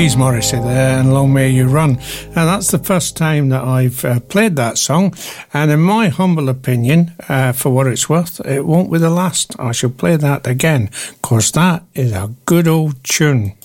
Louise Morrissey there, and Long May You Run. And that's the first time that I've played that song, and in my humble opinion, for what it's worth, it won't be the last. I shall play that again, because that is a good old tune.